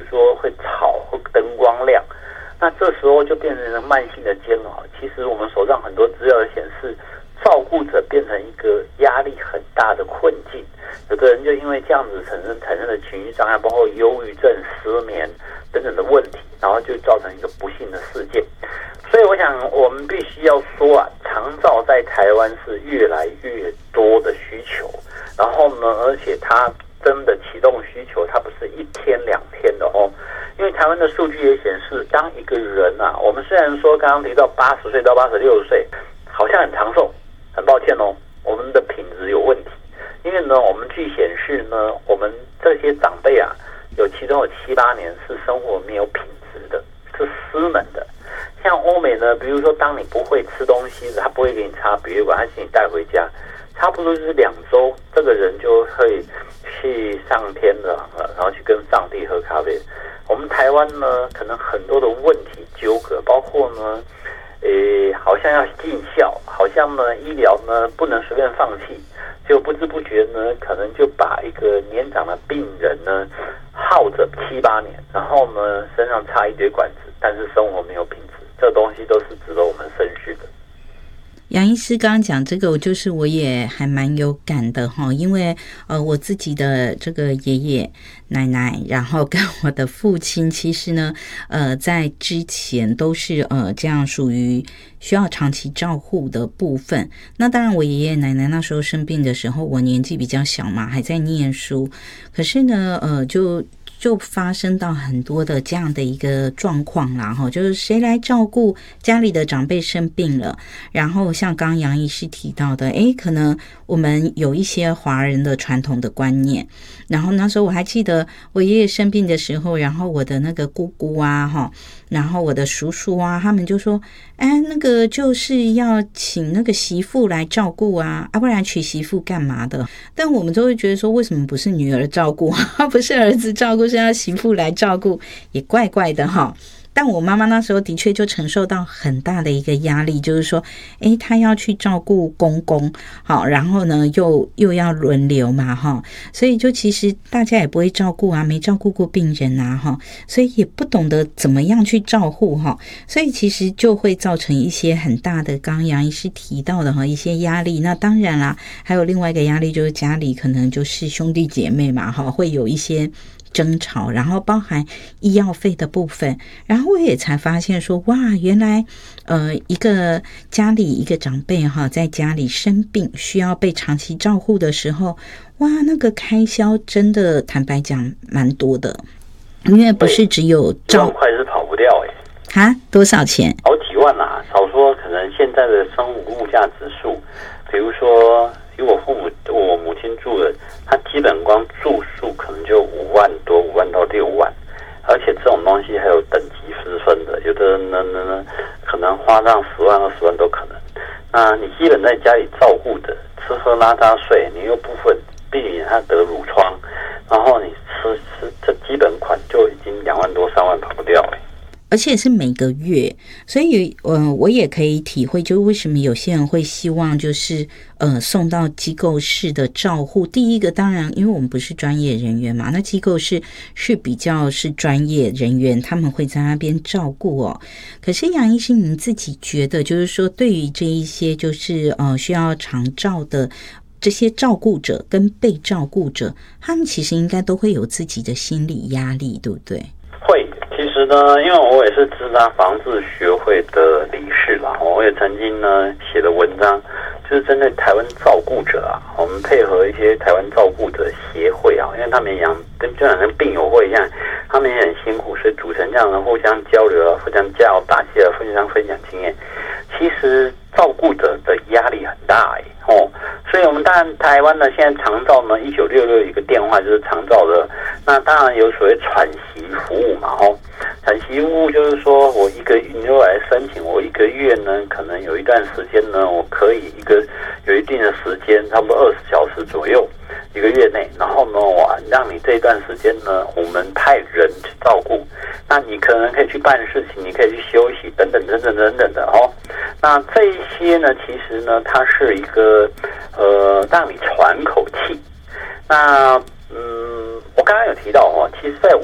说会吵或灯光亮，那这时候就变成了慢性的煎熬。其实我们手上很多资料显示，照顾者变成一个压力很大的困境。有的人就因为这样子产生了情绪障碍，包括忧郁症、失眠等等的问题，然后就造成一个不幸的事件。所以我想我们必须要说啊，长照在台湾是越来越多的需求，然后呢，而且它真的启动需求，它不是1天2天的哦。因为台湾的数据也显示，当一个人啊，我们虽然说刚刚提到80岁到86岁好像很长寿，很抱歉哦，我们的品质有问题。因为呢，我们据显示呢，我们这些长辈啊，其中有7-8年是生活没有品质的，是失能的。像欧美呢，比如说当你不会吃东西，他不会给你插鼻血管，他请你带回家，差不多就是2周，这个人就会去上天了，然后去跟上帝喝咖啡。我们台湾呢，可能很多的问题纠葛，包括呢，好像要尽孝，好像呢医疗呢不能随便放弃，就不知不觉呢，可能就把一个年长的病人呢耗着7-8年，然后呢身上插一堆管子，但是生活没有品质，这东西都是值得我们深思的。 杨医师刚刚讲这个，我也还蛮有感的哈，因为我自己的这个爷爷奶奶，然后跟我的父亲，其实呢在之前都是这样属于需要长期照护的部分。那当然我爷爷奶奶那时候生病的时候，我年纪比较小嘛，还在念书，可是呢就发生到很多的这样的一个状况啦，就是谁来照顾家里的长辈生病了，然后像刚刚杨医师提到的，可能我们有一些华人的传统的观念，然后那时候我还记得我爷爷生病的时候，然后我的那个姑姑啊，然后我的叔叔啊，他们就说那个就是要请那个媳妇来照顾啊，不然娶媳妇干嘛的？但我们都会觉得说，为什么不是女儿照顾不是儿子照顾，是要媳妇来照顾，也怪怪的哈。但我妈妈那时候的确就承受到很大的一个压力，就是说她要去照顾公公，好，然后呢又要轮流嘛哈，所以就其实大家也不会照顾啊，没照顾过病人啊哈，所以也不懂得怎么样去照顾哈，所以其实就会造成一些很大的刚刚杨医师提到的哈一些压力。那当然啦，还有另外一个压力就是家里可能就是兄弟姐妹嘛哈，会有一些争吵，然后包含医药费的部分。然后我也才发现说，哇，原来一个家里一个长辈在家里生病需要被长期照护的时候，哇，那个开销真的坦白讲蛮多的，因为不是只有 1万块是跑不掉多少钱？ 好几万啊，少说可能现在的生活物价指数，比如说以我母亲住的，她基本光住宿可能就5万多，5万到6万，而且这种东西还有等级之分的，有的人呢可能花上10万20万都可能。那你基本在家里照顾的，吃喝拉撒睡，你又部分避免他得褥疮，然后你吃这基本款就已经2万多3万跑不掉而且是每个月，所以我也可以体会，就是为什么有些人会希望就是送到机构式的照护。第一个当然因为我们不是专业人员嘛，那机构是比较是专业人员，他们会在那边照顾哦。可是杨医师您自己觉得就是说，对于这一些就是需要长照的这些照顾者跟被照顾者，他们其实应该都会有自己的心理压力，对不对？ 会。其实呢，因为我也是自杀防治学会的理事啦，我也曾经呢写的文章，就是针对台湾照顾者啊，我们配合一些台湾照顾者协会啊，因为他们也就好像病友会一样，他们也很辛苦，所以组成这样的互相交流啊，互相加油打气啊，互相分享经验。其实照顾者的压力很大所以我们当然台湾呢，现在长照呢1966有一个电话就是长照的，那当然有所谓喘息服务嘛喘息服务就是说你如果来申请，我1个月呢可能有一段时间呢，我可以有一定的时间，差不多20小时左右1个月内，然后呢我让你这一段时间呢，我们派人去照顾，那你可能可以去办事情，你可以去休息等等等等等等的那这一些呢，其实呢它是一个让你喘口气。那我刚刚有提到其实在